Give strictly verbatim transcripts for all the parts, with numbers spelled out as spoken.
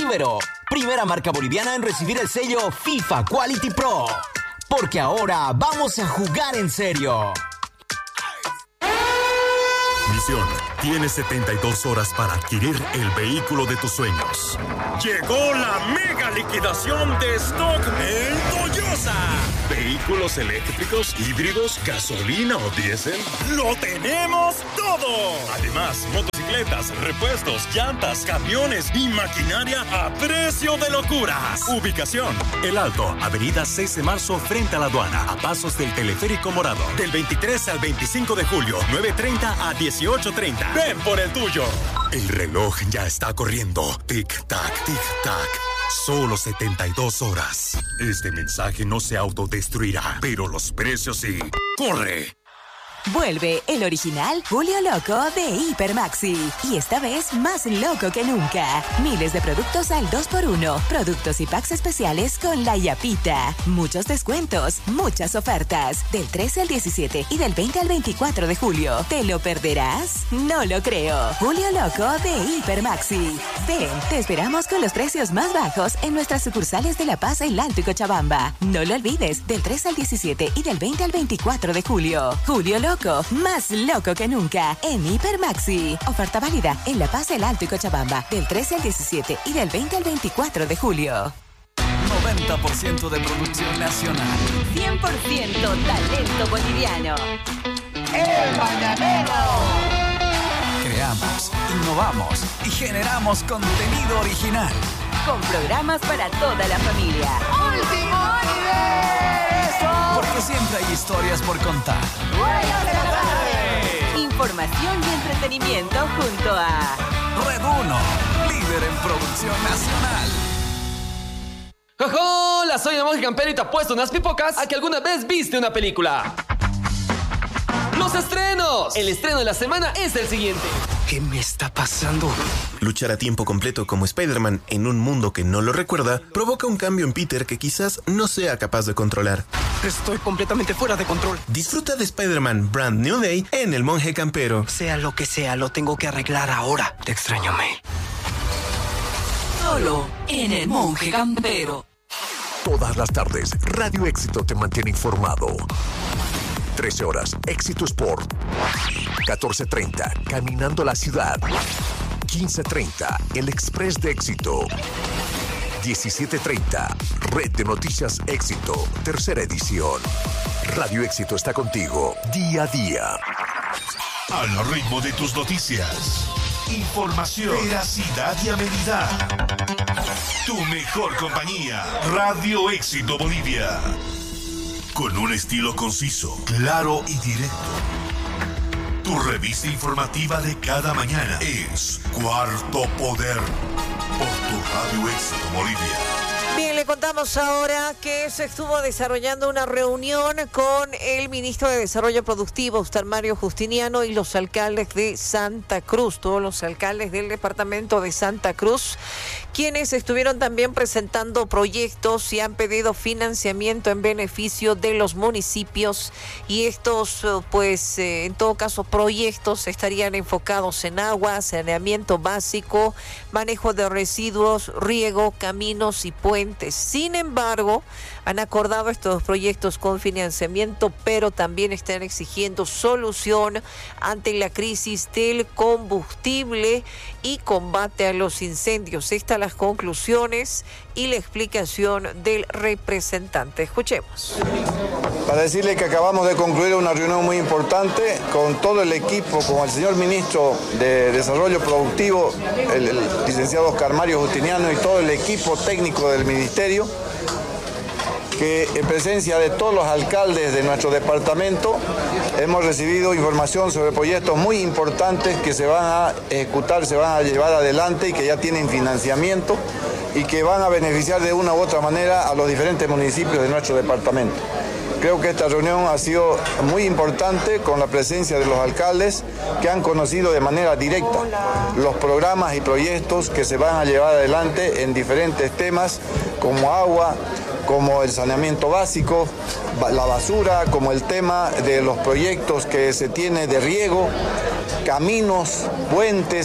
Ibero, primera marca boliviana en recibir el sello FIFA Quality Pro. Porque ahora vamos a jugar en serio. Misión: tienes setenta y dos horas para adquirir el vehículo de tus sueños. Llegó la mega liquidación de stock en Toyosa. Vehículos eléctricos, híbridos, gasolina o diésel. ¡Lo tenemos todo! Además, motocicletas, repuestos, llantas, camiones y maquinaria a precio de locuras. Ubicación: El Alto, avenida seis de marzo frente a la aduana, a pasos del teleférico morado. Del veintitrés al veinticinco de julio, nueve treinta a dieciocho treinta. Ven por el tuyo. El reloj ya está corriendo. Tic-tac, tic-tac. Solo setenta y dos horas. Este mensaje no se autodestruirá, pero los precios sí. ¡Corre! Vuelve el original Julio Loco de Hipermaxi. Y esta vez más loco que nunca. Miles de productos al dos por uno. Productos y packs especiales con la Yapita. Muchos descuentos, muchas ofertas. Del trece al diecisiete y del veinte al veinticuatro de julio. ¿Te lo perderás? No lo creo. Julio Loco de Hipermaxi. Ven, te esperamos con los precios más bajos en nuestras sucursales de La Paz, El Alto y Cochabamba. No lo olvides, del trece al diecisiete y del veinte al veinticuatro de julio. Julio Loco, más loco que nunca, en Hipermaxi. Oferta válida en La Paz, El Alto y Cochabamba, del trece al diecisiete y del veinte al veinticuatro de julio. noventa por ciento de producción nacional. cien por ciento talento boliviano. ¡El Mañanero! Creamos, innovamos y generamos contenido original. Con programas para toda la familia. ¡Último nivel! Porque siempre hay historias por contar. ¡Buenas de la tarde! Información y entretenimiento junto a Red uno, líder en producción nacional. Hola, soy el Monje Campero y te apuesto unas pipocas a que alguna vez viste una película. ¡Los estrenos! El estreno de la semana es el siguiente. ¿Qué me está pasando? Luchar a tiempo completo como Spider-Man en un mundo que no lo recuerda provoca un cambio en Peter que quizás no sea capaz de controlar. Estoy completamente fuera de control. Disfruta de Spider-Man Brand New Day en El Monje Campero. Sea lo que sea, lo tengo que arreglar ahora. Te extraño, May. Solo en El Monje Campero. Todas las tardes, Radio Éxito te mantiene informado. trece horas, Éxito Sport. catorce treinta, Caminando la Ciudad. quince treinta, El Express de Éxito. diecisiete treinta, Red de Noticias Éxito, tercera edición. Radio Éxito está contigo, día a día. Al ritmo de tus noticias. Información, veracidad y amenidad. Tu mejor compañía, Radio Éxito Bolivia. Con un estilo conciso, claro y directo. Tu revista informativa de cada mañana es Cuarto Poder por tu Radio Éxito Bolivia. Bien, le contamos ahora que se estuvo desarrollando una reunión con el ministro de Desarrollo Productivo, Ustar Mario Justiniano, y los alcaldes de Santa Cruz, todos los alcaldes del departamento de Santa Cruz, quienes estuvieron también presentando proyectos y han pedido financiamiento en beneficio de los municipios. Y estos, pues, eh, en todo caso, proyectos estarían enfocados en agua, saneamiento básico, manejo de residuos, riego, caminos y puentes. Sin embargo, han acordado estos proyectos con financiamiento, pero también están exigiendo solución ante la crisis del combustible y combate a los incendios. Estas las conclusiones y la explicación del representante. Escuchemos. Para decirle que acabamos de concluir una reunión muy importante con todo el equipo, con el señor ministro de Desarrollo Productivo, el, el licenciado Oscar Mario Justiniano y todo el equipo técnico del ministerio, que en presencia de todos los alcaldes de nuestro departamento hemos recibido información sobre proyectos muy importantes que se van a ejecutar, se van a llevar adelante y que ya tienen financiamiento y que van a beneficiar de una u otra manera a los diferentes municipios de nuestro departamento. Creo que esta reunión ha sido muy importante con la presencia de los alcaldes que han conocido de manera directa los programas y proyectos que se van a llevar adelante en diferentes temas como agua, como el saneamiento básico, la basura, como el tema de los proyectos que se tiene de riego, caminos, puentes,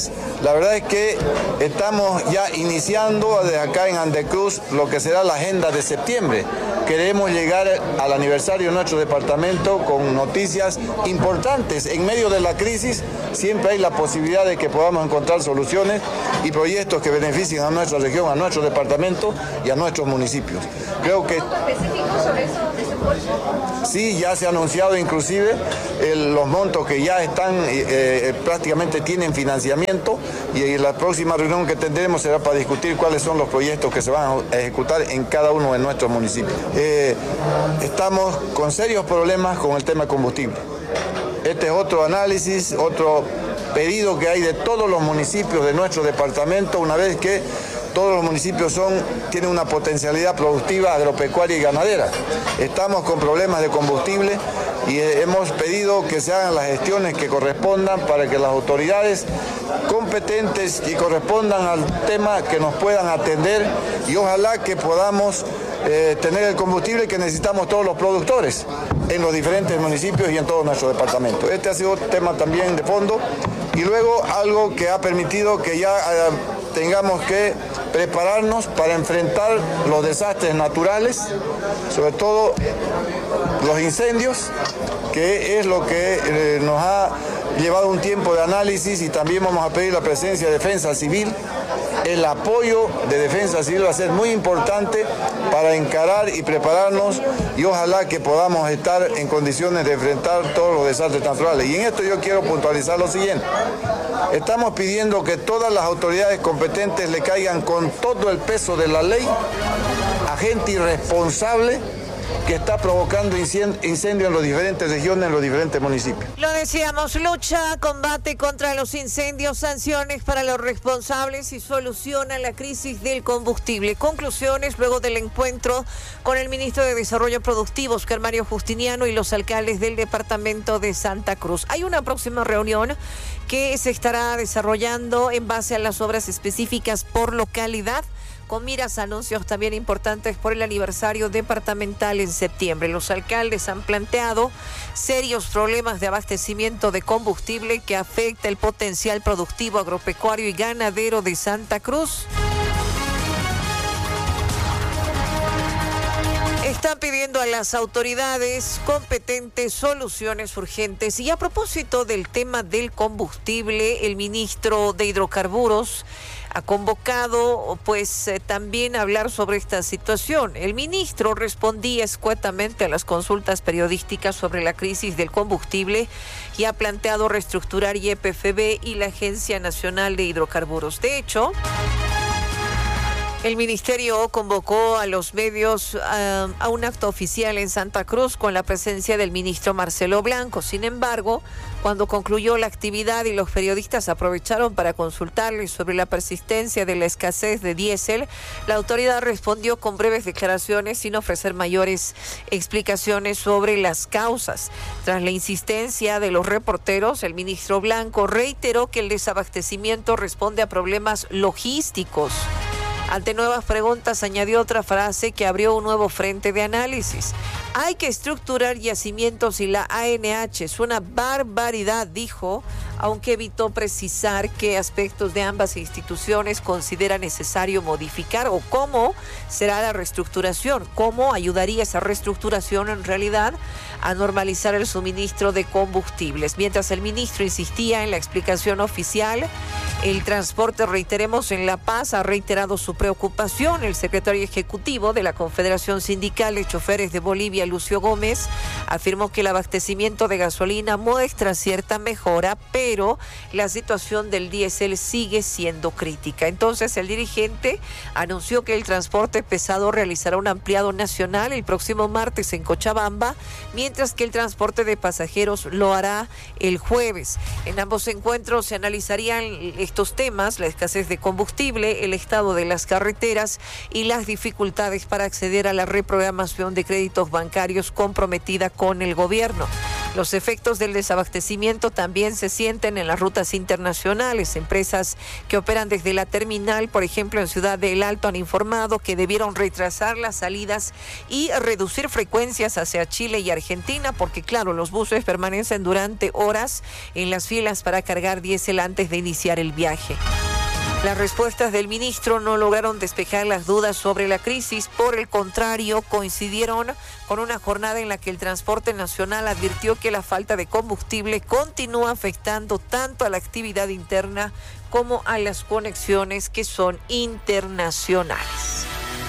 La verdad es que estamos ya iniciando desde acá en Andecruz lo que será la agenda de septiembre. Queremos llegar al aniversario de nuestro departamento con noticias importantes. En medio de la crisis siempre hay la posibilidad de que podamos encontrar soluciones y proyectos que beneficien a nuestra región, a nuestro departamento y a nuestros municipios. Creo que... ¿Específicos sobre eso, de ese esfuerzo? Sí, ya se ha anunciado inclusive el, los montos que ya están, eh, eh, prácticamente tienen financiamiento, y la próxima reunión que tendremos será para discutir cuáles son los proyectos que se van a ejecutar en cada uno de nuestros municipios. Eh, estamos con serios problemas con el tema combustible. Este es otro análisis, otro pedido que hay de todos los municipios de nuestro departamento, una vez que todos los municipios son, tienen una potencialidad productiva agropecuaria y ganadera. Estamos con problemas de combustible y hemos pedido que se hagan las gestiones que correspondan para que las autoridades competentes y correspondan al tema que nos puedan atender, y ojalá que podamos eh, tener el combustible que necesitamos todos los productores en los diferentes municipios y en todo nuestro departamento. Este ha sido un tema también de fondo, y luego algo que ha permitido que ya eh, tengamos que prepararnos para enfrentar los desastres naturales, sobre todo los incendios, que es lo que eh, nos ha llevado un tiempo de análisis, y también vamos a pedir la presencia de Defensa Civil. El apoyo de Defensa Civil va a ser muy importante para encarar y prepararnos, y ojalá que podamos estar en condiciones de enfrentar todos los desastres naturales. Y en esto yo quiero puntualizar lo siguiente. Estamos pidiendo que todas las autoridades competentes le caigan con todo el peso de la ley a gente irresponsable que está provocando incendios en las diferentes regiones, en los diferentes municipios. Lo decíamos, lucha, combate contra los incendios, sanciones para los responsables y solución a la crisis del combustible. Conclusiones luego del encuentro con el ministro de Desarrollo Productivo, Oscar Mario Justiniano, y los alcaldes del departamento de Santa Cruz. Hay una próxima reunión que se estará desarrollando en base a las obras específicas por localidad, con miras a anuncios también importantes por el aniversario departamental en septiembre. Los alcaldes han planteado serios problemas de abastecimiento de combustible que afecta el potencial productivo agropecuario y ganadero de Santa Cruz. Están pidiendo a las autoridades competentes soluciones urgentes. Y a propósito del tema del combustible, el ministro de Hidrocarburos ha convocado pues eh, también a hablar sobre esta situación. El ministro respondía escuetamente a las consultas periodísticas sobre la crisis del combustible y ha planteado reestructurar Y P F B y la Agencia Nacional de Hidrocarburos. De hecho, el ministerio convocó a los medios uh, a un acto oficial en Santa Cruz con la presencia del ministro Marcelo Blanco. Sin embargo, cuando concluyó la actividad y los periodistas aprovecharon para consultarles sobre la persistencia de la escasez de diésel, la autoridad respondió con breves declaraciones sin ofrecer mayores explicaciones sobre las causas. Tras la insistencia de los reporteros, el ministro Blanco reiteró que el desabastecimiento responde a problemas logísticos. Ante nuevas preguntas, añadió otra frase que abrió un nuevo frente de análisis. Hay que estructurar yacimientos y la A N H es una barbaridad, dijo, aunque evitó precisar qué aspectos de ambas instituciones considera necesario modificar o cómo será la reestructuración, cómo ayudaría esa reestructuración en realidad a normalizar el suministro de combustibles. Mientras el ministro insistía en la explicación oficial, el transporte, reiteremos, en La Paz ha reiterado su preocupación. El secretario ejecutivo de la Confederación Sindical de Choferes de Bolivia, Lucio Gómez, afirmó que el abastecimiento de gasolina muestra cierta mejora, pero la situación del diésel sigue siendo crítica. Entonces, el dirigente anunció que el transporte pesado realizará un ampliado nacional el próximo martes en Cochabamba, mientras que el transporte de pasajeros lo hará el jueves. En ambos encuentros se analizarían estos temas: la escasez de combustible, el estado de las carreteras y las dificultades para acceder a la reprogramación de créditos bancarios comprometida con el gobierno. Los efectos del desabastecimiento también se sienten en las rutas internacionales. Empresas que operan desde la terminal, por ejemplo, en Ciudad del Alto, han informado que debieron retrasar las salidas y reducir frecuencias hacia Chile y Argentina, porque, claro, los buses permanecen durante horas en las filas para cargar diésel antes de iniciar el viaje. Las respuestas del ministro no lograron despejar las dudas sobre la crisis. Por el contrario, coincidieron con una jornada en la que el transporte nacional advirtió que la falta de combustible continúa afectando tanto a la actividad interna como a las conexiones que son internacionales.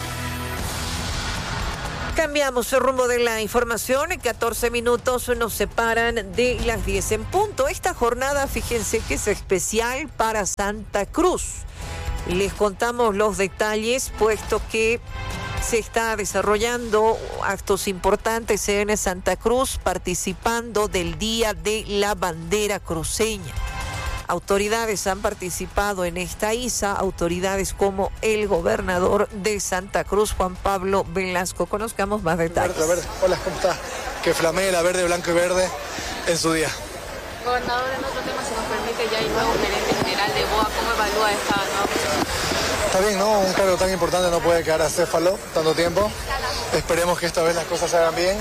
Cambiamos el rumbo de la información. En catorce minutos nos separan de las diez en punto. Esta jornada, fíjense que es especial para Santa Cruz. Les contamos los detalles, puesto que se está desarrollando actos importantes en Santa Cruz, participando del Día de la Bandera Cruceña. Autoridades han participado en esta I S A, autoridades como el gobernador de Santa Cruz, Juan Pablo Velasco. Conozcamos más detalles. Verde, verde. Hola, ¿cómo está? Que flamee la verde, blanco y verde en su día. Gobernador, en otro tema, si nos permite, ya hay nuevo gerente general de B O A. ¿Cómo evalúa esta nueva posición? Está bien, ¿no? Un cargo tan importante no puede quedar acéfalo tanto tiempo. Esperemos que esta vez las cosas se hagan bien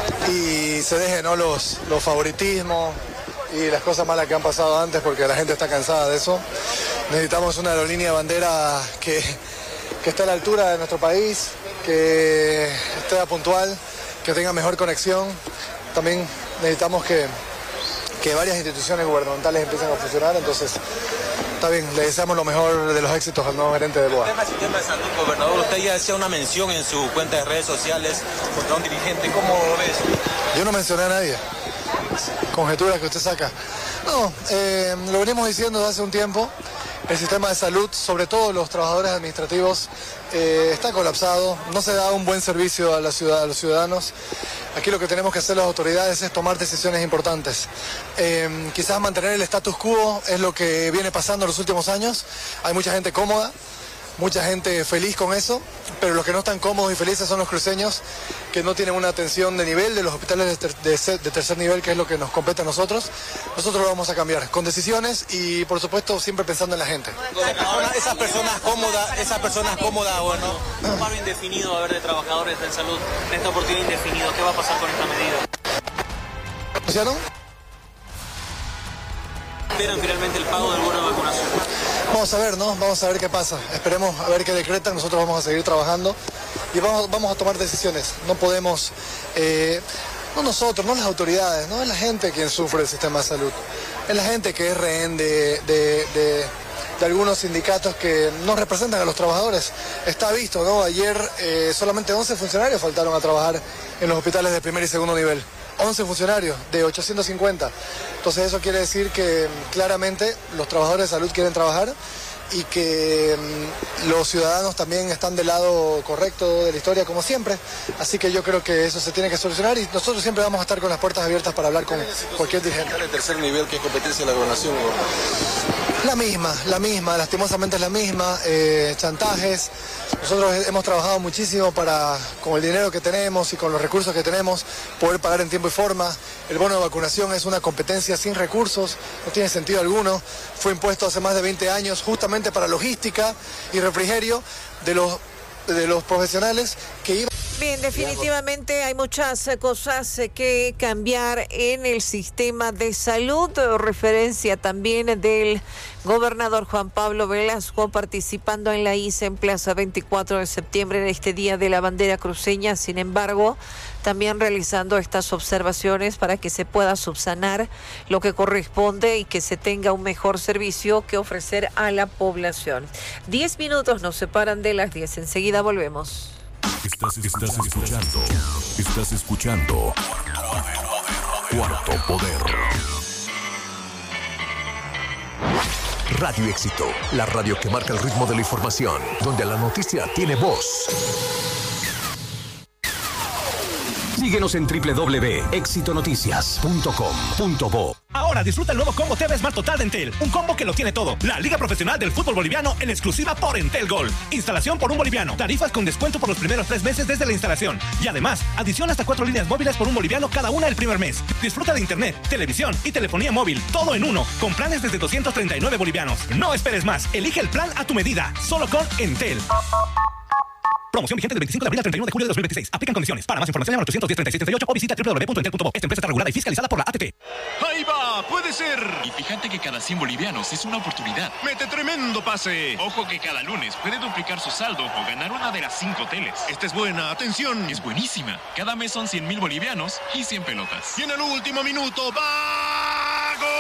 y se dejen, ¿no? los, los favoritismos y las cosas malas que han pasado antes, porque la gente está cansada de eso. Necesitamos una aerolínea bandera que, que esté a la altura de nuestro país, que esté puntual, que tenga mejor conexión. También necesitamos que, que varias instituciones gubernamentales empiecen a funcionar, entonces está bien, le deseamos lo mejor de los éxitos al nuevo gerente de B O A. El tema, el tema de salud, gobernador, usted ya hacía una mención en su cuenta de redes sociales contra un dirigente, ¿cómo lo ves? Yo no mencioné a nadie. Conjeturas que usted saca. No, eh, lo venimos diciendo desde hace un tiempo. El sistema de salud, sobre todo los trabajadores administrativos, eh, está colapsado. No se da un buen servicio a la ciudad, a los ciudadanos. Aquí lo que tenemos que hacer las autoridades es tomar decisiones importantes. Eh, quizás mantener el status quo es lo que viene pasando en los últimos años. Hay mucha gente cómoda, mucha gente feliz con eso, pero los que no están cómodos y felices son los cruceños, que no tienen una atención de nivel de los hospitales de, ter de, de tercer nivel, que es lo que nos compete a nosotros. Nosotros lo vamos a cambiar con decisiones y, por supuesto, siempre pensando en la gente. Esas personas cómodas, esas personas cómodas, bueno, un paro indefinido va a haber de trabajadores de salud en esta oportunidad indefinido. ¿Qué va a pasar con esta medida? ¿Luciano? ¿Esperan finalmente el pago del bono de vacunación? Vamos a ver, ¿no? Vamos a ver qué pasa. Esperemos a ver qué decretan. Nosotros vamos a seguir trabajando y vamos, vamos a tomar decisiones. No podemos, eh, no nosotros, no las autoridades, no es la gente quien sufre el sistema de salud. Es la gente que es rehén de, de, de, de algunos sindicatos que no representan a los trabajadores. Está visto, ¿no? Ayer eh, solamente once funcionarios faltaron a trabajar en los hospitales de primer y segundo nivel. once funcionarios de ochocientos cincuenta. Entonces eso quiere decir que claramente los trabajadores de salud quieren trabajar y que um, los ciudadanos también están del lado correcto de la historia, como siempre. Así que yo creo que eso se tiene que solucionar y nosotros siempre vamos a estar con las puertas abiertas para hablar con cualquier dirigente. ¿El tercer nivel qué competencia de la gobernación? La misma, la misma, lastimosamente es la misma, eh, chantajes. Nosotros hemos trabajado muchísimo para, con el dinero que tenemos y con los recursos que tenemos, poder pagar en tiempo y forma. El bono de vacunación es una competencia sin recursos, no tiene sentido alguno. Fue impuesto hace más de veinte años justamente para logística y refrigerio de los, de los profesionales que iban... Bien, definitivamente hay muchas cosas que cambiar en el sistema de salud. Referencia también del gobernador Juan Pablo Velasco participando en la I S A en Plaza veinticuatro de septiembre en este Día de la Bandera Cruceña. Sin embargo, también realizando estas observaciones para que se pueda subsanar lo que corresponde y que se tenga un mejor servicio que ofrecer a la población. Diez minutos nos separan de las diez. Enseguida volvemos. Estás, estás escuchando. Estás escuchando. Cuarto Poder. Radio Éxito, la radio que marca el ritmo de la información, donde la noticia tiene voz. Síguenos en doble u doble u doble u punto éxito noticias punto com punto bo. Ahora disfruta el nuevo combo T V Smart Total de Entel. Un combo que lo tiene todo. La Liga Profesional del Fútbol Boliviano en exclusiva por Entel Gold. Instalación por un boliviano. Tarifas con descuento por los primeros tres meses desde la instalación. Y además, adición hasta cuatro líneas móviles por un boliviano cada una el primer mes. Disfruta de internet, televisión y telefonía móvil. Todo en uno. Con planes desde doscientos treinta y nueve bolivianos. No esperes más. Elige el plan a tu medida. Solo con Entel. Promoción vigente del veinticinco de abril al treinta y uno de julio de dos mil veintiséis. Aplican condiciones. Para más información, llama al ochocientos diez, treinta y seis treinta y ocho o visita doble u doble u doble u punto entel punto bo. Esta empresa está regulada y fiscalizada por la A T T. ¡Ahí va! ¡Puede ser! Y fíjate que cada cien bolivianos es una oportunidad. ¡Mete tremendo pase! Ojo que cada lunes puede duplicar su saldo o ganar una de las cinco teles. Esta es buena, atención. Es buenísima. Cada mes son cien mil bolivianos y cien pelotas. Y en el último minuto, ¡va! ¡Gol!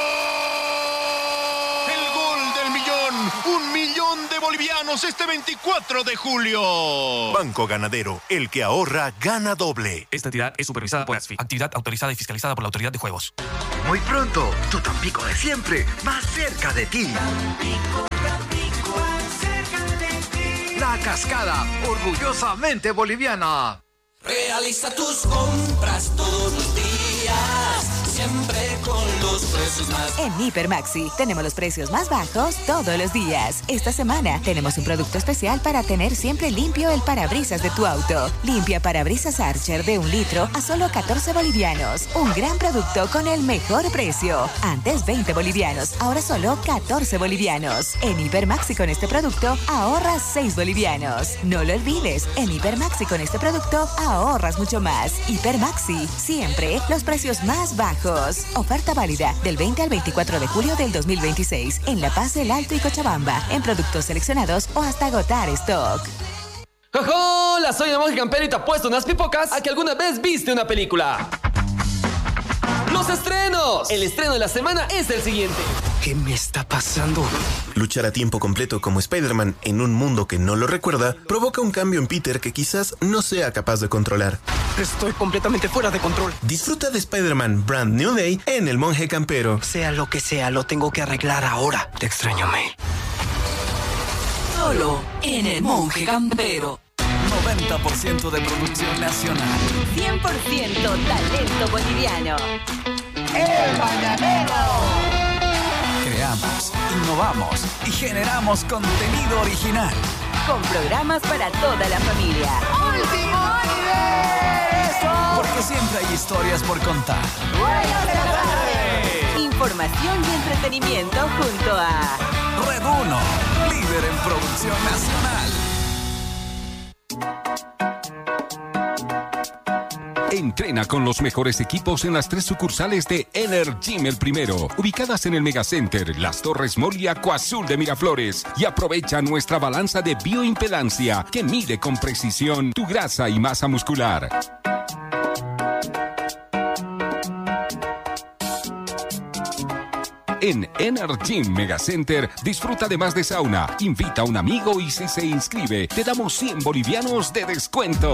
¡El gol del millón! ¡Un millón de bolivianos este veinticuatro de julio! Banco Ganadero, el que ahorra, gana doble. Esta entidad es supervisada por ASFI, actividad autorizada y fiscalizada por la Autoridad de Juegos. Muy pronto, tu Tampico de siempre, más cerca de ti. Tampico, Tampico, más cerca de ti. La Cascada, orgullosamente boliviana. Realiza tus compras todos los días, siempre con los precios más... En Hiper Maxi tenemos los precios más bajos todos los días. Esta semana tenemos un producto especial para tener siempre limpio el parabrisas de tu auto. Limpia parabrisas Archer de un litro a solo catorce bolivianos. Un gran producto con el mejor precio. Antes veinte bolivianos, ahora solo catorce bolivianos. En Hiper Maxi con este producto ahorras seis bolivianos. No lo olvides, en Hiper Maxi con este producto ahorras mucho más. Hiper Maxi, siempre los precios más bajos. Oferta válida del veinte al veinticuatro de julio del dos mil veintiséis en La Paz, El Alto y Cochabamba, en productos seleccionados o hasta agotar stock. ¡Hola! Soy la Monje Campero y te apuesto unas pipocas a que alguna vez viste una película. ¡Los estrenos! El estreno de la semana es el siguiente. ¿Qué me está pasando? Luchar a tiempo completo como Spider-Man en un mundo que no lo recuerda provoca un cambio en Peter que quizás no sea capaz de controlar. Estoy completamente fuera de control. Disfruta de Spider-Man Brand New Day en El Monje Campero. Sea lo que sea, lo tengo que arreglar ahora. Te extraño, May. Solo en El Monje Campero. noventa por ciento de producción nacional. cien por ciento talento boliviano. ¡El Mañanero! Creamos, innovamos y generamos contenido original. Con programas para toda la familia. ¡Último nivel! Porque siempre hay historias por contar. ¡Buenas tardes! Información y entretenimiento junto a Red uno, líder en producción nacional. Entrena con los mejores equipos en las tres sucursales de Energym El Primero, ubicadas en el Megacenter, Las Torres Mall y Acuazul de Miraflores. Y aprovecha nuestra balanza de bioimpedancia que mide con precisión tu grasa y masa muscular. En Energym Megacenter disfruta de más de sauna, invita a un amigo y si se inscribe te damos cien bolivianos de descuento.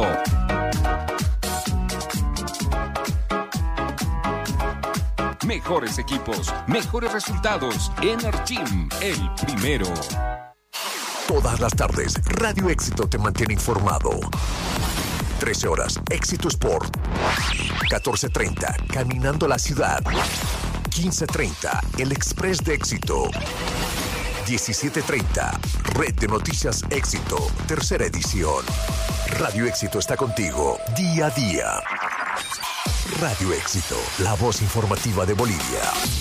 Mejores equipos, mejores resultados. Energym, el primero. Todas las tardes, Radio Éxito te mantiene informado. trece horas, Éxito Sport. catorce treinta, Caminando la Ciudad. quince treinta, El Express de Éxito. diecisiete treinta, Red de Noticias Éxito, tercera edición. Radio Éxito está contigo, día a día. Radio Éxito, la voz informativa de Bolivia.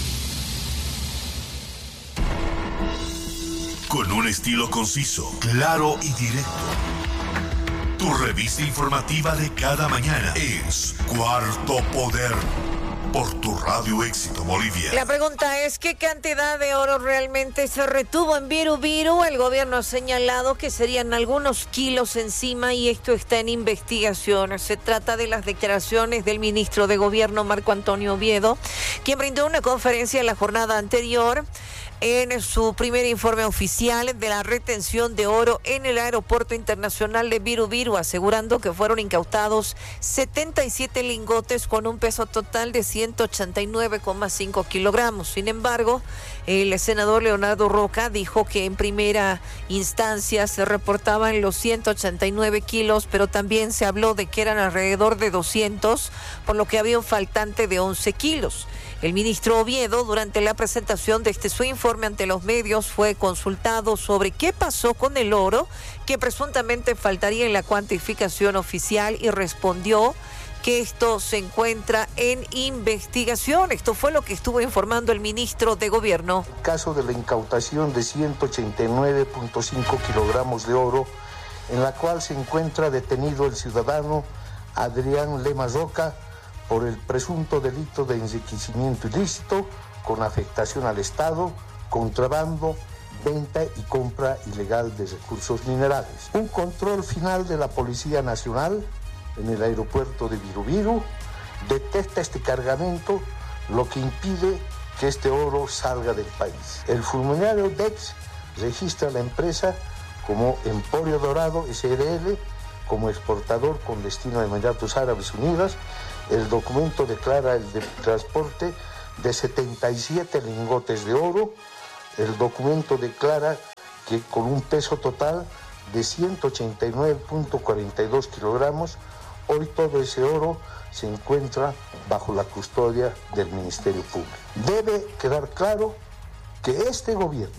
Con un estilo conciso, claro y directo. Tu revista informativa de cada mañana es Cuarto Poder. Por tu Radio Éxito Bolivia. La pregunta es, ¿qué cantidad de oro realmente se retuvo en Viru Viru? El gobierno ha señalado que serían algunos kilos encima y esto está en investigación. Se trata de las declaraciones del ministro de Gobierno, Marco Antonio Oviedo, quien brindó una conferencia en la jornada anterior en su primer informe oficial de la retención de oro en el Aeropuerto Internacional de Viru Viru, asegurando que fueron incautados setenta y siete lingotes con un peso total de ciento ochenta y nueve coma cinco kilogramos. Sin embargo, el senador Leonardo Roca dijo que en primera instancia se reportaban los ciento ochenta y nueve kilos, pero también se habló de que eran alrededor de doscientos, por lo que había un faltante de once kilos. El ministro Oviedo, durante la presentación de este su informe ante los medios, fue consultado sobre qué pasó con el oro que presuntamente faltaría en la cuantificación oficial y respondió que esto se encuentra en investigación. Esto fue lo que estuvo informando el ministro de Gobierno. Caso de la incautación de ciento ochenta y nueve punto cinco kilogramos de oro en la cual se encuentra detenido el ciudadano Adrián Lema Roca por el presunto delito de enriquecimiento ilícito con afectación al Estado, contrabando, venta y compra ilegal de recursos minerales. Un control final de la Policía Nacional en el aeropuerto de Viru detecta este cargamento, lo que impide que este oro salga del país. El funcionario D E X registra la empresa como Emporio Dorado S R L, como exportador con destino a Emiratos Árabes Unidos. El documento declara el de transporte de setenta y siete lingotes de oro. El documento declara que con un peso total de ciento ochenta y nueve punto cuarenta y dos kilogramos, hoy todo ese oro se encuentra bajo la custodia del Ministerio Público. Debe quedar claro que este gobierno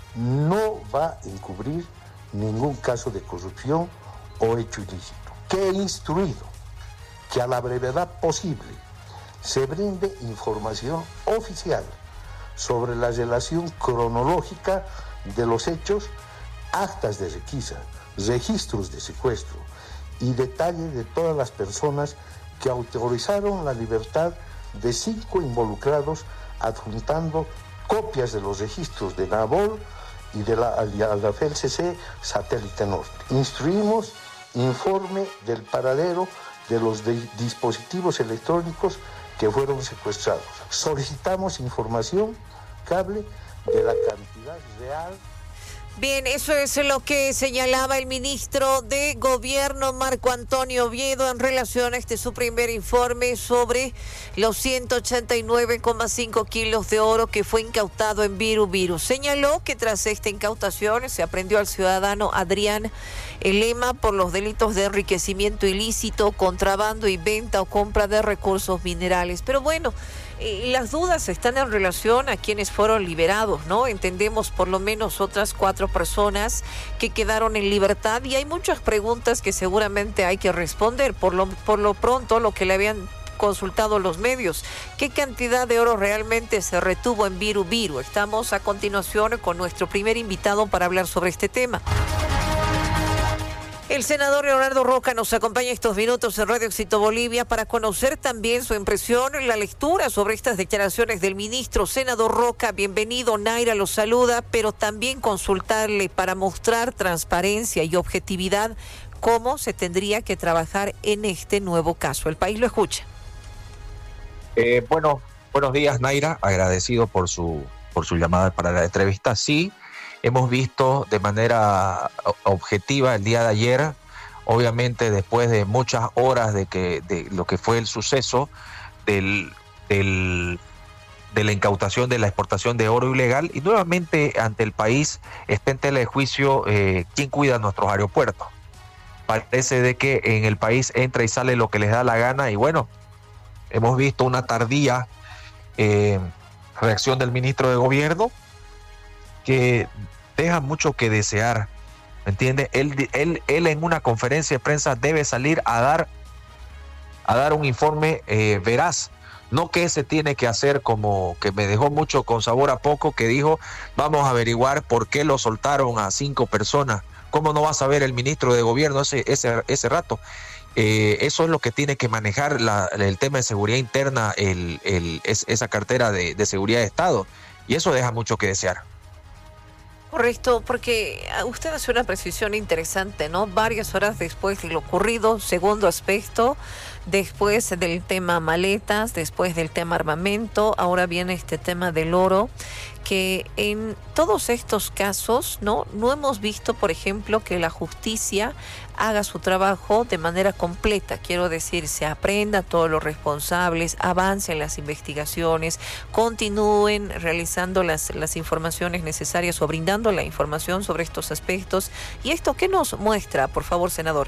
no va a encubrir ningún caso de corrupción o hecho ilícito. Que he instruido que a la brevedad posible se brinde información oficial sobre la relación cronológica de los hechos, actas de requisa, registros de secuestro y detalles de todas las personas que autorizaron la libertad de cinco involucrados, adjuntando copias de los registros de NABOL y de la F L C C Satélite Norte. Instruimos informe del paradero de los de dispositivos electrónicos que fueron secuestrados. Solicitamos información cable de la cantidad real. Bien, eso es lo que señalaba el ministro de Gobierno, Marco Antonio Oviedo, en relación a este su primer informe sobre los ciento ochenta y nueve coma cinco kilos de oro que fue incautado en Viru Viru. Señaló que tras esta incautación se aprendió al ciudadano Adrián Lema por los delitos de enriquecimiento ilícito, contrabando y venta o compra de recursos minerales. Pero bueno, Eh, las dudas están en relación a quienes fueron liberados, ¿no? Entendemos por lo menos otras cuatro personas que quedaron en libertad y hay muchas preguntas que seguramente hay que responder. Por lo, por lo pronto, lo que le habían consultado los medios, ¿qué cantidad de oro realmente se retuvo en Viru Viru? Estamos a continuación con nuestro primer invitado para hablar sobre este tema. El senador Leonardo Roca nos acompaña estos minutos en Radio Éxito Bolivia para conocer también su impresión, la lectura sobre estas declaraciones del ministro. Senador Roca, bienvenido. Naira lo saluda, pero también consultarle para mostrar transparencia y objetividad cómo se tendría que trabajar en este nuevo caso. El país lo escucha. Eh, bueno, buenos días, Naira. Agradecido por su, por su llamada para la entrevista. Sí. Hemos visto de manera objetiva el día de ayer, obviamente después de muchas horas de que de lo que fue el suceso del, del, de la incautación de la exportación de oro ilegal, y nuevamente ante el país está en tela de juicio eh, quién cuida nuestros aeropuertos. Parece de que en el país entra y sale lo que les da la gana, y bueno, hemos visto una tardía eh, reacción del ministro de Gobierno que deja mucho que desear, ¿me entiende? Él, él, él en una conferencia de prensa debe salir a dar, a dar un informe eh, veraz, no que se tiene que hacer como que me dejó mucho con sabor a poco, que dijo, vamos a averiguar por qué lo soltaron a cinco personas. ¿Cómo no va a saber el ministro de Gobierno ese, ese, ese rato? Eh, eso es lo que tiene que manejar la, el tema de seguridad interna, el, el, es, esa cartera de, de seguridad de Estado, y eso deja mucho que desear. Correcto, porque usted hace una precisión interesante, ¿no? Varias horas después de lo ocurrido, segundo aspecto, después del tema maletas, después del tema armamento, ahora viene este tema del oro, que en todos estos casos, ¿no? No hemos visto, por ejemplo, que la justicia haga su trabajo de manera completa. Quiero decir, se aprenda a todos los responsables, avancen las investigaciones, continúen realizando las, las informaciones necesarias o brindando la información sobre estos aspectos. ¿Y esto qué nos muestra, por favor, senador?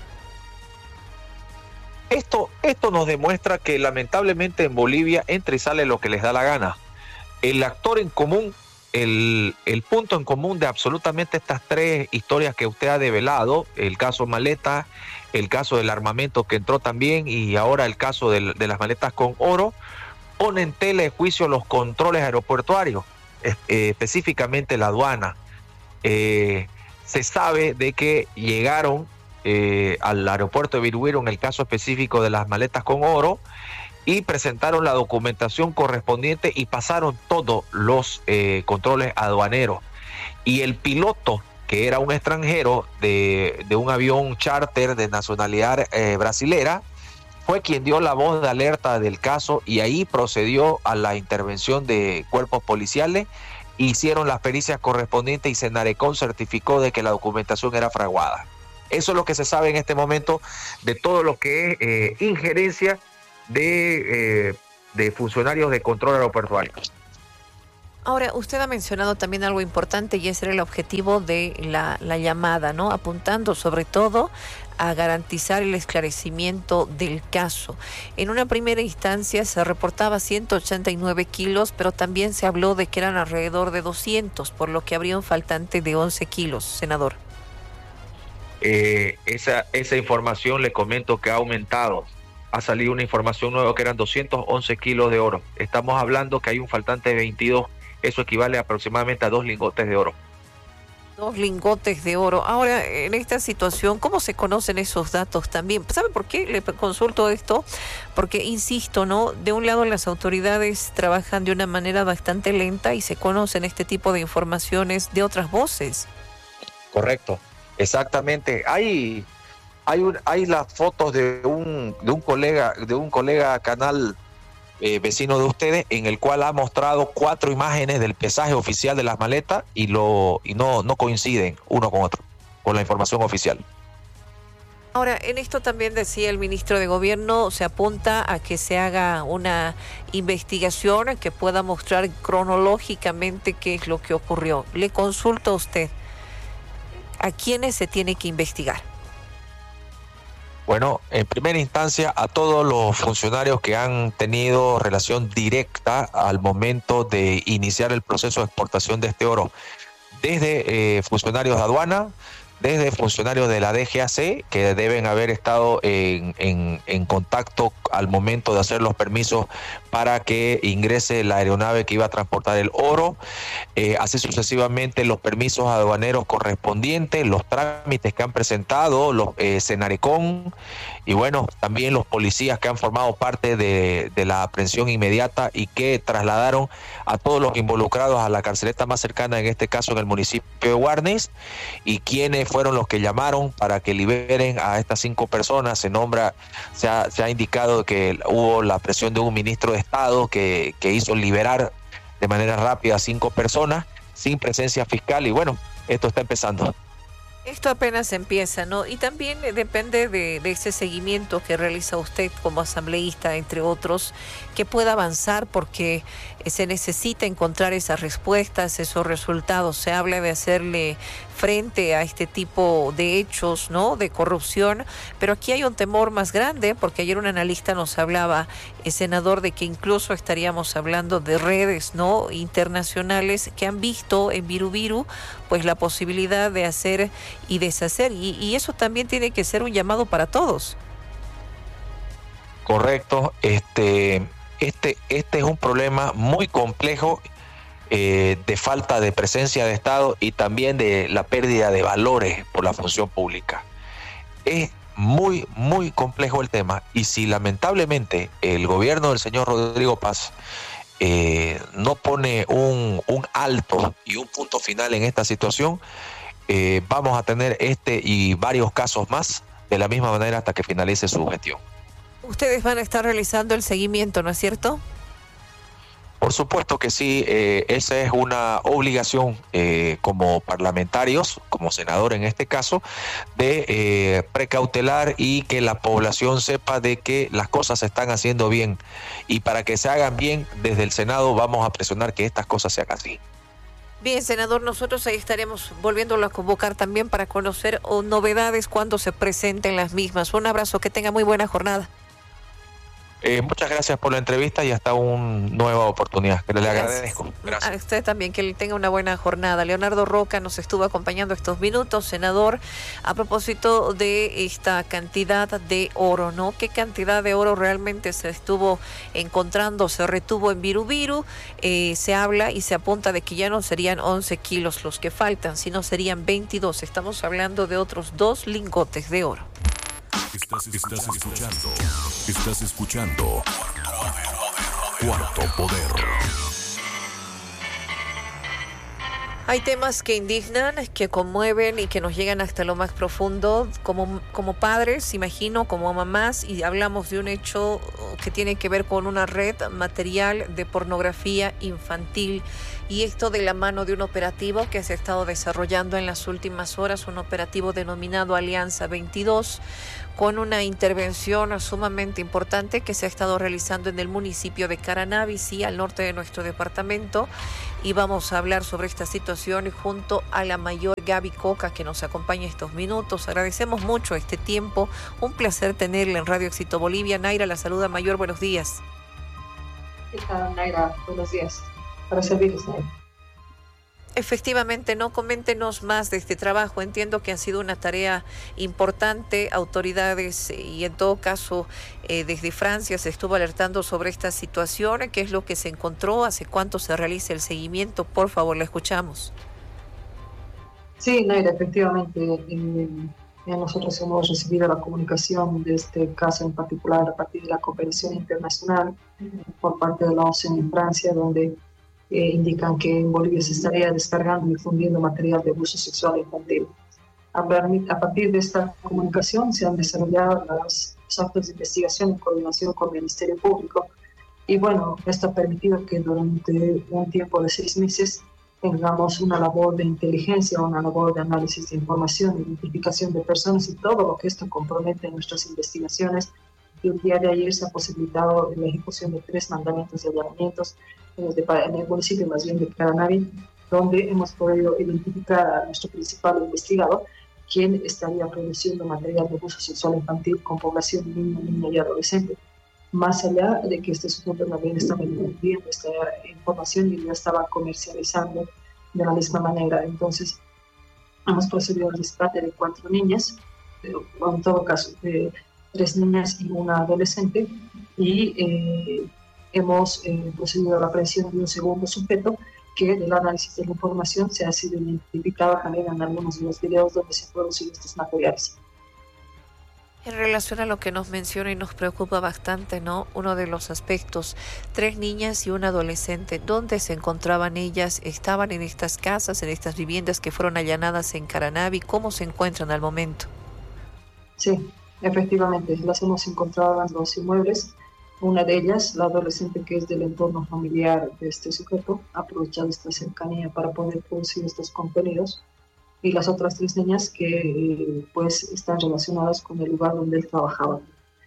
Esto, esto nos demuestra que lamentablemente en Bolivia entra y sale lo que les da la gana. El actor en común, el, el punto en común de absolutamente estas tres historias que usted ha develado, el caso maleta, el caso del armamento que entró también y ahora el caso de, de las maletas con oro, pone en tela de juicio los controles aeroportuarios, eh, específicamente la aduana. Eh, se sabe de que llegaron eh, al aeropuerto de Virubiru en el caso específico de las maletas con oro y presentaron la documentación correspondiente y pasaron todos los eh, controles aduaneros. Y el piloto, que era un extranjero de, de un avión charter de nacionalidad eh, brasilera, fue quien dio la voz de alerta del caso y ahí procedió a la intervención de cuerpos policiales, hicieron las pericias correspondientes y Senarecon certificó de que la documentación era fraguada. Eso es lo que se sabe en este momento de todo lo que es eh, injerencia de, eh, de funcionarios de control aeroportuario. Ahora, usted ha mencionado también algo importante y ese era el objetivo de la, la llamada, ¿no? Apuntando sobre todo a garantizar el esclarecimiento del caso. En una primera instancia se reportaba ciento ochenta y nueve kilos, pero también se habló de que eran alrededor de doscientos, por lo que habría un faltante de once kilos, senador. Eh, esa, esa información le comento que ha aumentado. Ha salido una información nueva que eran doscientos once kilos de oro. Estamos hablando que hay un faltante de veintidós. Eso equivale aproximadamente a dos lingotes de oro. Dos lingotes de oro. Ahora, en esta situación, ¿cómo se conocen esos datos también? ¿Sabe por qué le consulto esto? Porque, insisto, ¿no? De un lado las autoridades trabajan de una manera bastante lenta y se conocen este tipo de informaciones de otras voces. Correcto, exactamente. Hay, hay, un, hay las fotos de un, de un colega, de un colega canal Eh, vecino de ustedes, en el cual ha mostrado cuatro imágenes del pesaje oficial de las maletas y lo y no, no coinciden uno con otro, con la información oficial. Ahora, en esto también decía el ministro de Gobierno, se apunta a que se haga una investigación que pueda mostrar cronológicamente qué es lo que ocurrió. Le consulto a usted, ¿a quiénes se tiene que investigar? Bueno, en primera instancia a todos los funcionarios que han tenido relación directa al momento de iniciar el proceso de exportación de este oro, desde eh, funcionarios de aduana, desde funcionarios de la D G A C, que deben haber estado en, en, en contacto al momento de hacer los permisos para que ingrese la aeronave que iba a transportar el oro, eh, así sucesivamente los permisos aduaneros correspondientes, los trámites que han presentado, los eh, Senarecon, y bueno, también los policías que han formado parte de, de la aprehensión inmediata y que trasladaron a todos los involucrados a la carceleta más cercana, en este caso en el municipio de Guarnes, y quienes fueron los que llamaron para que liberen a estas cinco personas. Se nombra, se ha, se ha indicado que hubo la presión de un ministro de Estado que, que hizo liberar de manera rápida a cinco personas sin presencia fiscal y bueno, esto está empezando. Esto apenas empieza, ¿no? Y también depende de, de ese seguimiento que realiza usted como asambleísta, entre otros, que pueda avanzar porque se necesita encontrar esas respuestas, esos resultados. Se habla de hacerle frente a este tipo de hechos, ¿no? De corrupción, pero aquí hay un temor más grande porque ayer un analista nos hablaba, el senador, de que incluso estaríamos hablando de redes, ¿no? Internacionales que han visto en Virubiru pues la posibilidad de hacer y deshacer y, y eso también tiene que ser un llamado para todos. Correcto, este, este, este es un problema muy complejo eh, de falta de presencia de Estado y también de la pérdida de valores por la función pública. Es muy, muy complejo el tema y si lamentablemente el gobierno del señor Rodrigo Paz eh, no pone un, un alto y un punto final en esta situación, eh, vamos a tener este y varios casos más de la misma manera hasta que finalice su gestión. Ustedes van a estar realizando el seguimiento, ¿no es cierto? Por supuesto que sí, eh, esa es una obligación eh, como parlamentarios, como senador en este caso, de eh, precautelar y que la población sepa de que las cosas se están haciendo bien. Y para que se hagan bien, desde el Senado vamos a presionar que estas cosas se hagan así. Bien, senador, nosotros ahí estaremos volviéndolo a convocar también para conocer novedades cuando se presenten las mismas. Un abrazo, que tenga muy buena jornada. Eh, muchas gracias por la entrevista y hasta una nueva oportunidad, que le agradezco. Gracias. A usted también, que tenga una buena jornada. Leonardo Roca nos estuvo acompañando estos minutos, senador, a propósito de esta cantidad de oro, ¿no? ¿Qué cantidad de oro realmente se estuvo encontrando, se retuvo en Virubiru? Eh, se habla y se apunta de que ya no serían once kilos los que faltan, sino serían veintidós. Estamos hablando de otros dos lingotes de oro. Estás, estás escuchando. Estás escuchando. Cuarto Poder. Hay temas que indignan, que conmueven y que nos llegan hasta lo más profundo. Como, como padres, imagino, como mamás, y hablamos de un hecho que tiene que ver con una red material de pornografía infantil. Y esto de la mano de un operativo que se ha estado desarrollando en las últimas horas, un operativo denominado Alianza veintidós, con una intervención sumamente importante que se ha estado realizando en el municipio de Caranavi, sí, al norte de nuestro departamento. Y vamos a hablar sobre esta situación junto a la mayor Gaby Coca, que nos acompaña estos minutos. Agradecemos mucho este tiempo. Un placer tenerla en Radio Éxito Bolivia. Naira la saluda, mayor. Buenos días. ¿Qué tal, Naira? Buenos días. Para servirles, Naira. Efectivamente, no, coméntenos más de este trabajo. Entiendo que ha sido una tarea importante. Autoridades y en todo caso eh, desde Francia se estuvo alertando sobre esta situación. ¿Qué es lo que se encontró? ¿Hace cuánto se realiza el seguimiento? Por favor, la escuchamos. Sí, Naira, efectivamente. Eh, nosotros hemos recibido la comunicación de este caso en particular a partir de la cooperación internacional por parte de la O C E N en Francia, donde Eh, indican que en Bolivia se estaría descargando y difundiendo material de abuso sexual infantil. A, a partir de esta comunicación se han desarrollado las, los actos de investigación en coordinación con el Ministerio Público y bueno, esto ha permitido que durante un tiempo de seis meses tengamos una labor de inteligencia, una labor de análisis de información, identificación de personas y todo lo que esto compromete en nuestras investigaciones. Y el día de ayer se ha posibilitado la ejecución de tres mandamientos de allanamientos en el municipio más bien de Caranavi, donde hemos podido identificar a nuestro principal investigador, quien estaría produciendo material de abuso sexual infantil con población niña, niña y adolescente. Más allá de que este sujeto también estaba difundiendo esta información y ya estaba comercializando de la misma manera. Entonces, hemos procedido al rescate de cuatro niñas, o en todo caso, de tres niñas y una adolescente, y eh, hemos eh, procedido a la aprehensión de un segundo sujeto que del análisis de la información se ha sido identificado también en algunos de los videos donde se han producido estos materiales. En relación a lo que nos menciona y nos preocupa bastante, ¿no? Uno de los aspectos, tres niñas y un adolescente, ¿dónde se encontraban ellas? ¿Estaban en estas casas, en estas viviendas que fueron allanadas en Caranavi? ¿Cómo se encuentran al momento? Sí, efectivamente, las hemos encontrado en los inmuebles. Una de ellas, la adolescente que es del entorno familiar de este sujeto, ha aprovechado esta cercanía para poder producir estos contenidos. Y las otras tres niñas que eh, pues están relacionadas con el lugar donde él trabajaba.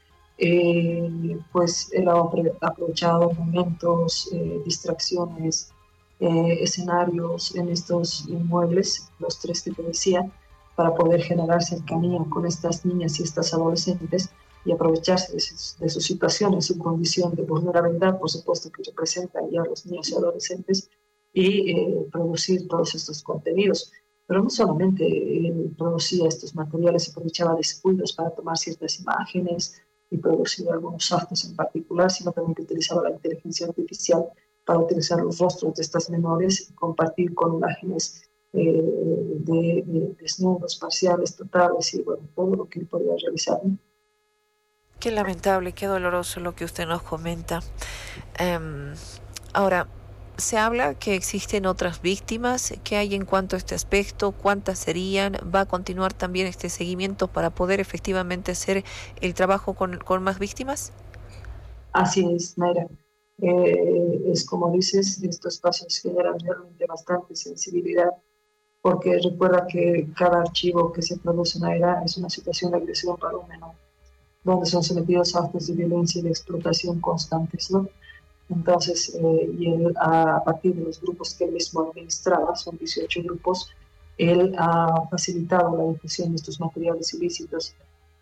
Eh, pues él ha aprovechado momentos, eh, distracciones, eh, escenarios en estos inmuebles, los tres que te decía, para poder generar cercanía con estas niñas y estas adolescentes y aprovecharse de su, de su situación, en su condición de vulnerabilidad, por supuesto que representan ya a los niños y adolescentes, y eh, producir todos estos contenidos. Pero no solamente él producía estos materiales, aprovechaba descuidos para tomar ciertas imágenes y producir algunos actos en particular, sino también que utilizaba la inteligencia artificial para utilizar los rostros de estas menores y compartir con imágenes eh, de, de desnudos parciales, totales y bueno, todo lo que él podía realizar, ¿no? Qué lamentable, qué doloroso lo que usted nos comenta. Um, ahora, se habla que existen otras víctimas. ¿Qué hay en cuanto a este aspecto? ¿Cuántas serían? ¿Va a continuar también este seguimiento para poder efectivamente hacer el trabajo con, con más víctimas? Así es, Naira. Eh, es como dices, estos casos generan realmente bastante sensibilidad, porque recuerda que cada archivo que se produce, Naira, es una situación de agresión para un menor, donde son sometidos a actos de violencia y de explotación constantes, ¿no? Entonces, eh, y él, a, a partir de los grupos que él mismo administraba, son dieciocho grupos, él ha facilitado la difusión de estos materiales ilícitos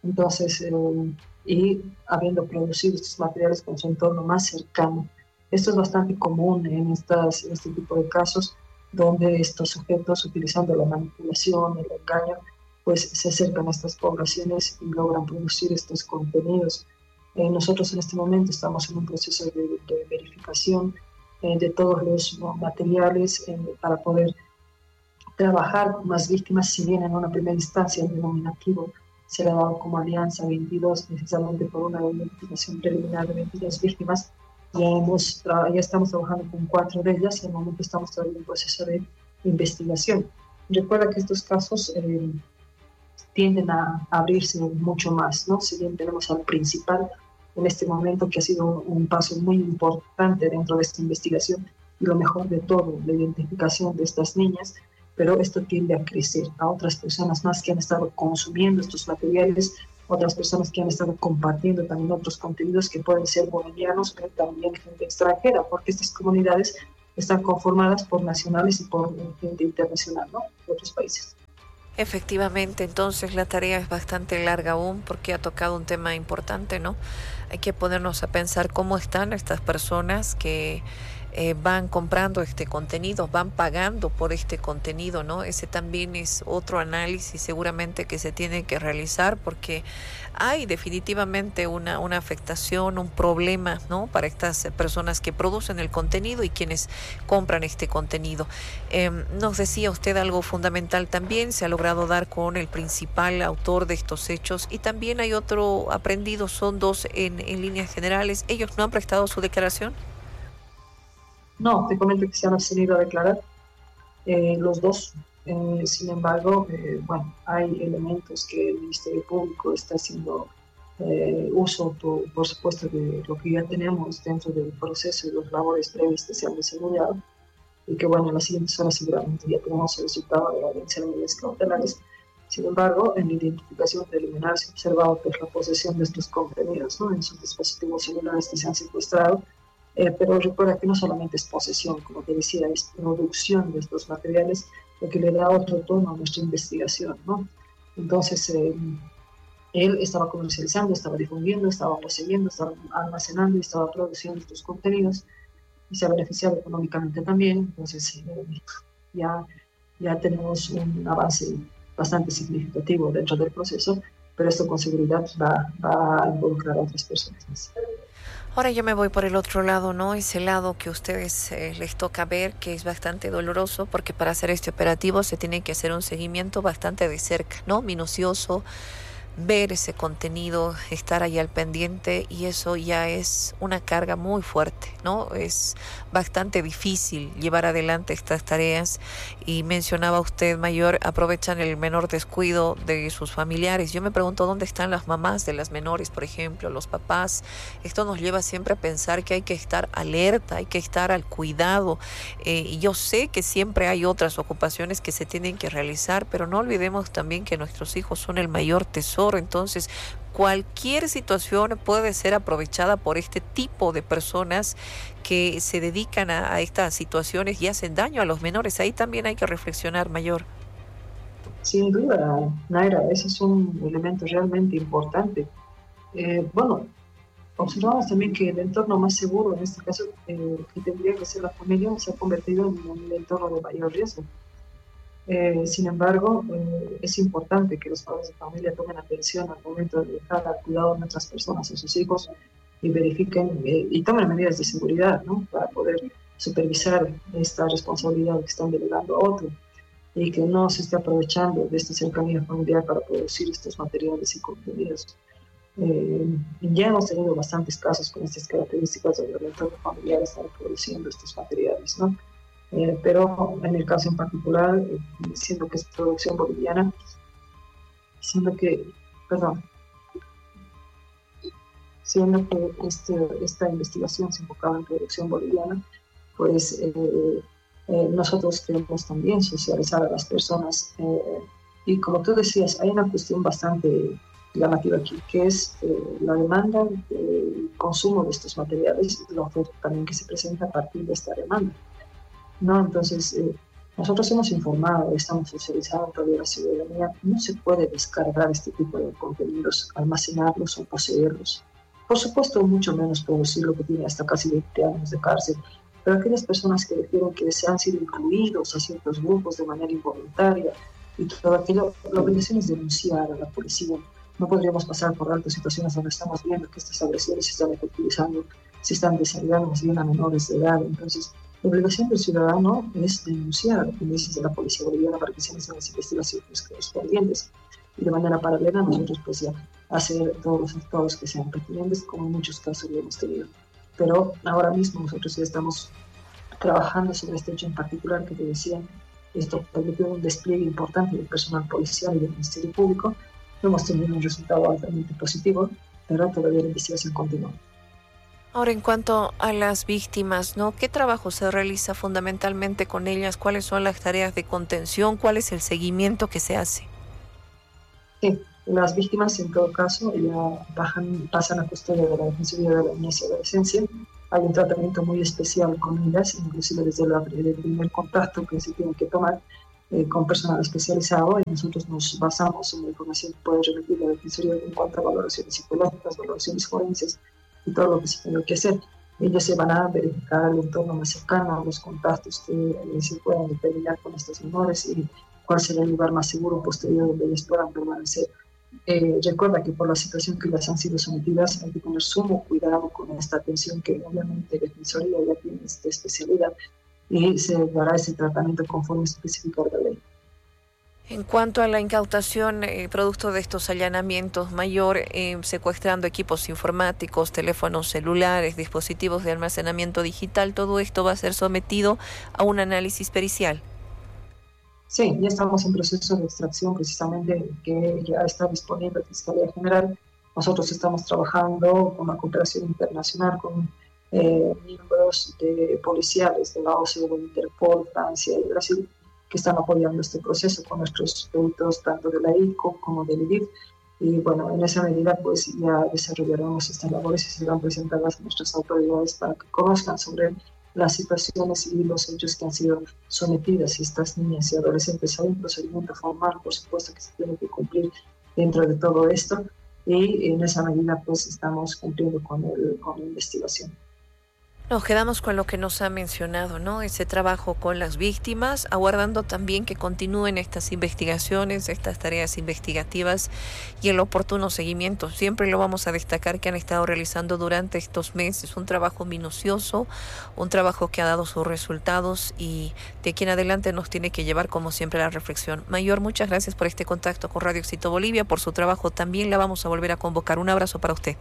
Entonces, eh, y habiendo producido estos materiales con su entorno más cercano. Esto es bastante común en, estas, en este tipo de casos, donde estos sujetos, utilizando la manipulación, el engaño, pues se acercan a estas poblaciones y logran producir estos contenidos. Eh, nosotros en este momento estamos en un proceso de, de verificación eh, de todos los ¿no? materiales eh, para poder trabajar con más víctimas, si bien en una primera instancia el denominativo se le ha dado como Alianza veintidós, precisamente por una identificación preliminar de veintidós víctimas. Ya, hemos, ya estamos trabajando con cuatro de ellas y al momento estamos todavía en un proceso de investigación. Recuerda que estos casos eh, tienden a abrirse mucho más, ¿no? Si bien tenemos al principal en este momento, que ha sido un, un paso muy importante dentro de esta investigación, y lo mejor de todo, la identificación de estas niñas, pero esto tiende a crecer a otras personas más que han estado consumiendo estos materiales, otras personas que han estado compartiendo también otros contenidos que pueden ser bolivianos, pero también gente extranjera, porque estas comunidades están conformadas por nacionales y por gente internacional, ¿no? De otros países. Efectivamente, entonces la tarea es bastante larga aún, porque ha tocado un tema importante, ¿no? Hay que ponernos a pensar cómo están estas personas que eh, van comprando este contenido, van pagando por este contenido, ¿no? Ese también es otro análisis seguramente que se tiene que realizar, porque hay definitivamente una, una afectación, un problema, ¿no? Para estas personas que producen el contenido y quienes compran este contenido. Eh, nos decía usted algo fundamental también, se ha logrado dar con el principal autor de estos hechos, y también hay otro aprendido, son dos en, en líneas generales. ¿Ellos no han prestado su declaración? No, te comento que se han abstenido a declarar eh, los dos. Eh, sin embargo, eh, bueno, hay elementos que el Ministerio Público está haciendo eh, uso, por, por supuesto, de lo que ya tenemos dentro del proceso y los labores previas que se han desarrollado, y que, bueno, en las siguientes horas seguramente ya tenemos el resultado de la audiencia de medidas cautelares. Sin embargo, en la identificación preliminar se ha observado pues, la posesión de estos contenidos, ¿no? En sus dispositivos celulares que se han secuestrado. Eh, pero recuerda que no solamente es posesión, como te decía, es producción de estos materiales, lo que le da otro tono a nuestra investigación, ¿no? Entonces, eh, él estaba comercializando, estaba difundiendo, estaba poseyendo, estaba almacenando y estaba produciendo estos contenidos, y se ha beneficiado económicamente también. Entonces, eh, ya, ya tenemos un avance bastante significativo dentro del proceso, pero esto con seguridad va, va a involucrar a otras personas más. Ahora yo me voy por el otro lado, ¿no? Ese lado que a ustedes eh, les toca ver, que es bastante doloroso, porque para hacer este operativo se tiene que hacer un seguimiento bastante de cerca, ¿no? Minucioso, ver ese contenido, estar ahí al pendiente, y eso ya es una carga muy fuerte, ¿no? Es bastante difícil llevar adelante estas tareas, y mencionaba usted, mayor, aprovechan el menor descuido de sus familiares. Yo me pregunto dónde están las mamás de las menores, por ejemplo, los papás. Esto nos lleva siempre a pensar que hay que estar alerta, hay que estar al cuidado, eh, y yo sé que siempre hay otras ocupaciones que se tienen que realizar, pero no olvidemos también que nuestros hijos son el mayor tesoro. Entonces, cualquier situación puede ser aprovechada por este tipo de personas que se dedican a, a estas situaciones y hacen daño a los menores. Ahí también hay que reflexionar, mayor. Sin duda, Naira, ese es un elemento realmente importante. Eh, bueno, observamos también que el entorno más seguro, en este caso, eh, que tendría que ser la familia, se ha convertido en un entorno de mayor riesgo. Eh, sin embargo, eh, es importante que los padres de familia tomen atención al momento de dejar al cuidado de otras personas, a sus hijos, y verifiquen eh, y tomen medidas de seguridad, ¿no? Para poder supervisar esta responsabilidad que están delegando a otro, y que no se esté aprovechando de esta cercanía familiar para producir estos materiales y contenidos. Eh, ya hemos tenido bastantes casos con estas características donde el entorno familiar está produciendo estos materiales, ¿no? Eh, pero en el caso en particular, eh, siendo que es producción boliviana, siendo que, perdón, siendo que este, esta investigación se enfocaba en producción boliviana, pues eh, eh, nosotros queremos también socializar a las personas. Eh, y como tú decías, hay una cuestión bastante llamativa aquí, que es eh, la demanda del consumo de estos materiales y la oferta también que se presenta a partir de esta demanda, ¿no? Entonces, eh, Nosotros hemos informado, estamos socializando todavía la ciudadanía, no se puede descargar este tipo de contenidos, almacenarlos o poseerlos. Por supuesto, mucho menos producirlo, que tiene hasta casi veinte años de cárcel, pero aquellas personas que refieren que se han sido incluidos a ciertos grupos de manera involuntaria y todo aquello, la obligación es denunciar a la policía. No podríamos pasar por alto situaciones donde estamos viendo que estas agresiones se están efectivizando, se están desarrollando más bien a menores de edad. Entonces, la obligación del ciudadano es denunciar a los índices de la policía boliviana para que se hagan las investigaciones correspondientes. Y de manera paralela, nosotros pues ya hacer todos los actos que sean pertinentes, como en muchos casos lo hemos tenido. Pero ahora mismo nosotros ya estamos trabajando sobre este hecho en particular que te decía. Esto permitió un despliegue importante del personal policial y del Ministerio Público. Hemos tenido un resultado altamente positivo, pero todavía la investigación continúa. Ahora, en cuanto a las víctimas, ¿no? ¿Qué trabajo se realiza fundamentalmente con ellas? ¿Cuáles son las tareas de contención? ¿Cuál es el seguimiento que se hace? Sí, las víctimas en todo caso ya bajan, pasan a custodia de la Defensoría de la Niñez y Adolescencia. Hay un tratamiento muy especial con ellas, inclusive desde la, el primer contacto que se tiene que tomar eh, con personal especializado, y nosotros nos basamos en la información que puede remitir la Defensoría en cuanto a valoraciones psicológicas, valoraciones forenses y todo lo que se tenga que hacer. Ellos se van a verificar el entorno más cercano, los contactos que eh, se puedan determinar con estos menores y cuál será el lugar más seguro posterior donde ellos puedan permanecer. Eh, recuerda que por la situación que las han sido sometidas hay que tener sumo cuidado con esta atención, que obviamente la Defensoría ya tiene esta especialidad y se dará ese tratamiento conforme especifica la ley. En cuanto a la incautación, eh, producto de estos allanamientos, Mayor, eh, secuestrando equipos informáticos, teléfonos celulares, dispositivos de almacenamiento digital, todo esto va a ser sometido a un análisis pericial. Sí, ya estamos en proceso de extracción precisamente, que ya está disponible en Fiscalía General. Nosotros estamos trabajando con una cooperación internacional con eh, miembros de policiales de la O C E, de Interpol, Francia y Brasil, que están apoyando este proceso con nuestros peritos tanto de la I C O como del I D I F. Y bueno, en esa medida pues ya desarrollaremos estas labores y serán presentadas a nuestras autoridades para que conozcan sobre las situaciones y los hechos que han sido sometidas estas niñas y adolescentes. Hay un procedimiento formal, por supuesto, que se tiene que cumplir dentro de todo esto, y en esa medida pues estamos cumpliendo con, el, con la investigación. Nos quedamos con lo que nos ha mencionado, ¿no? Ese trabajo con las víctimas, aguardando también que continúen estas investigaciones, estas tareas investigativas y el oportuno seguimiento. Siempre lo vamos a destacar que han estado realizando durante estos meses un trabajo minucioso, un trabajo que ha dado sus resultados y de aquí en adelante nos tiene que llevar como siempre a la reflexión. Mayor, muchas gracias por este contacto con Radio Éxito Bolivia, por su trabajo. También la vamos a volver a convocar. Un abrazo para usted.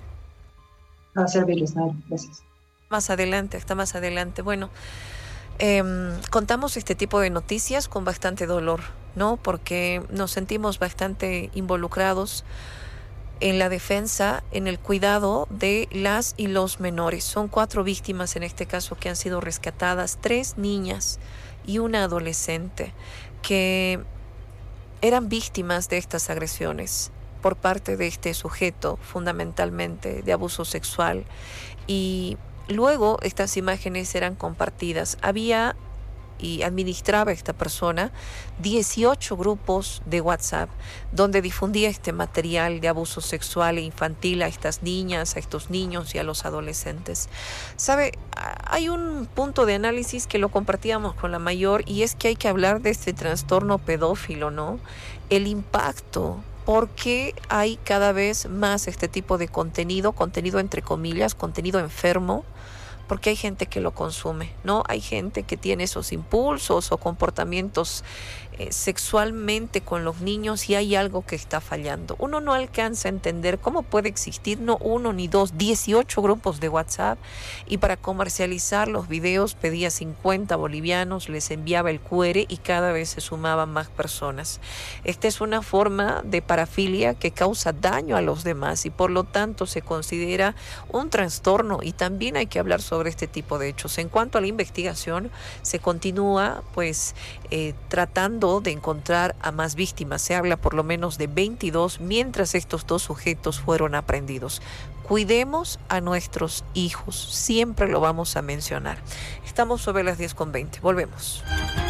A servirles, Nair. Gracias. Más adelante, hasta más adelante. Bueno, eh, contamos este tipo de noticias con bastante dolor, ¿no? Porque nos sentimos bastante involucrados en la defensa, en el cuidado de las y los menores. Son cuatro víctimas en este caso que han sido rescatadas, tres niñas y una adolescente que eran víctimas de estas agresiones por parte de este sujeto, fundamentalmente de abuso sexual, y luego estas imágenes eran compartidas. Había y administraba esta persona dieciocho grupos de WhatsApp donde difundía este material de abuso sexual e infantil a estas niñas, a estos niños y a los adolescentes. ¿Sabe? Hay un punto de análisis que lo compartíamos con la Mayor, y es que hay que hablar de este trastorno pedófilo, ¿no? El impacto. ¿Por qué hay cada vez más este tipo de contenido, contenido entre comillas, contenido enfermo? Porque hay gente que lo consume, ¿no? Hay gente que tiene esos impulsos o comportamientos eh, sexualmente con los niños, y hay algo que está fallando. Uno no alcanza a entender cómo puede existir no uno ni dos, dieciocho grupos de WhatsApp, y para comercializar los videos pedía cincuenta bolivianos, les enviaba el Q R y cada vez se sumaban más personas. Esta es una forma de parafilia que causa daño a los demás y por lo tanto se considera un trastorno, y también hay que hablar sobre este tipo de hechos. En cuanto a la investigación, se continúa pues eh, tratando de encontrar a más víctimas. Se habla por lo menos de veintidós, mientras estos dos sujetos fueron aprehendidos. Cuidemos a nuestros hijos, siempre lo vamos a mencionar. Estamos sobre las diez con veinte, volvemos.